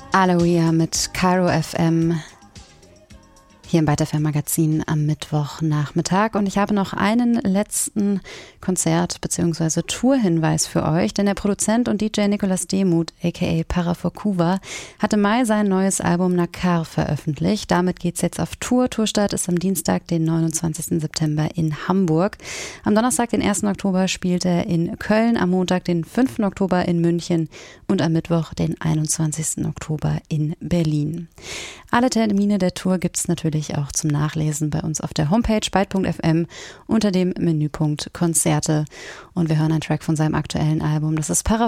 Aloia mit Cairo FM hier im Byte FM Magazin am Mittwochnachmittag. Und ich habe noch einen letzten Konzert- bzw. Tourhinweis für euch, denn der Produzent und DJ Nicolas Demuth, aka Parafokuva, hat im Mai sein neues Album Nakar veröffentlicht. Damit geht's jetzt auf Tour. Tourstart ist am Dienstag, den 29. September in Hamburg. Am Donnerstag, den 1. Oktober, spielt er in Köln, am Montag, den 5. Oktober in München und am Mittwoch, den 21. Oktober in Berlin. Alle Termine der Tour gibt's natürlich auch zum Nachlesen bei uns auf der Homepage byte.fm unter dem Menüpunkt Konzerte. Und wir hören einen Track von seinem aktuellen Album. Das ist